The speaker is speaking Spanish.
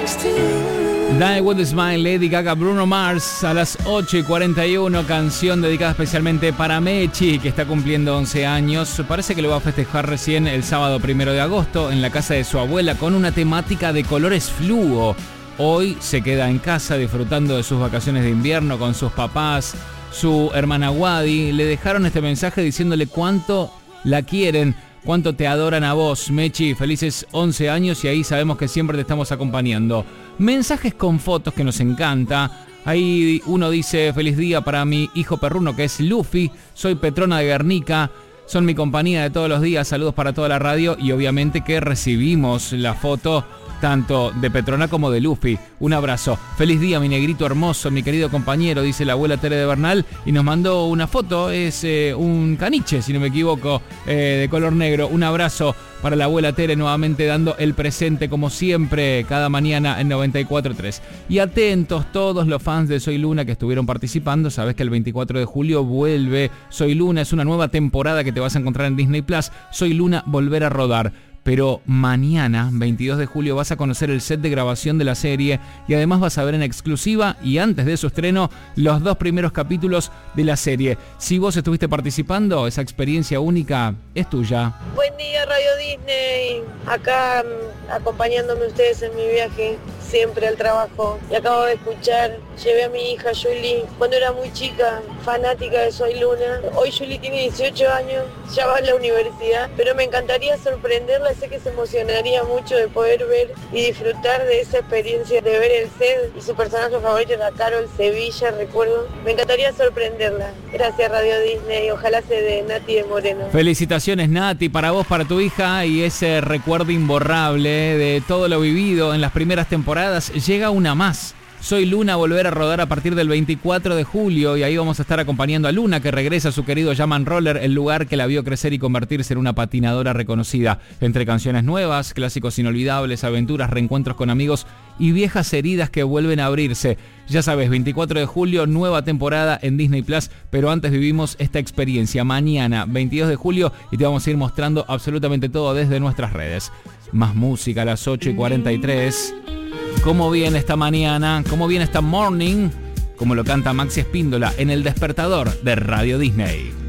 Die With A Smile, Lady Gaga, Bruno Mars, a las 8:41, canción dedicada especialmente para Mechi, que está cumpliendo 11 años. Parece que lo va a festejar recién el sábado 1 de agosto en la casa de su abuela con una temática de colores fluo. Hoy se queda en casa disfrutando de sus vacaciones de invierno con sus papás. Su hermana Wadi le dejaron este mensaje diciéndole cuánto la quieren, cuánto te adoran a vos, Mechi. Felices 11 años y ahí sabemos que siempre te estamos acompañando. Mensajes con fotos que nos encanta. Ahí uno dice: feliz día para mi hijo perruno que es Luffy. Soy Petrona de Guernica. Son mi compañía de todos los días. Saludos para toda la radio. Y obviamente que recibimos la foto tanto de Petrona como de Luffy. Un abrazo. Feliz día, mi negrito hermoso, mi querido compañero, dice la abuela Tere de Bernal. Y nos mandó una foto. Es un caniche, si no me equivoco, de color negro. Un abrazo para la abuela Tere, nuevamente dando el presente como siempre, cada mañana en 94.3. Y atentos todos los fans de Soy Luna que estuvieron participando. Sabes que el 24 de julio vuelve Soy Luna. Es una nueva temporada que te vas a encontrar en Disney Plus. Soy Luna, volver a rodar. Pero mañana, 22 de julio, vas a conocer el set de grabación de la serie y además vas a ver en exclusiva y antes de su estreno los 2 primeros capítulos de la serie. Si vos estuviste participando, esa experiencia única es tuya. Buen día, Radio Disney. Acá acompañándome ustedes en mi viaje siempre al trabajo. Y acabo de escuchar, llevé a mi hija Julie cuando era muy chica, fanática de Soy Luna. Hoy Julie tiene 18 años, ya va a la universidad, pero me encantaría sorprenderla. Sé que se emocionaría mucho de poder ver y disfrutar de esa experiencia de ver el set y su personaje favorito, la Carol Sevilla, recuerdo. Me encantaría sorprenderla. Gracias, Radio Disney. Ojalá se dé Nati de Moreno. Felicitaciones, Nati, para vos, para tu hija, y ese recuerdo imborrable de todo lo vivido en las primeras temporadas. Llega una más. Soy Luna, volver a rodar a partir del 24 de julio y ahí vamos a estar acompañando a Luna, que regresa a su querido Jam and Roller, el lugar que la vio crecer y convertirse en una patinadora reconocida. Entre canciones nuevas, clásicos inolvidables, aventuras, reencuentros con amigos y viejas heridas que vuelven a abrirse. Ya sabes, 24 de julio, nueva temporada en Disney Plus, pero antes vivimos esta experiencia mañana, 22 de julio, y te vamos a ir mostrando absolutamente todo desde nuestras redes. Más música a las 8:43. ¿Cómo viene esta mañana? ¿Cómo viene esta morning? Como lo canta Maxi Espíndola en El Despertador de Radio Disney.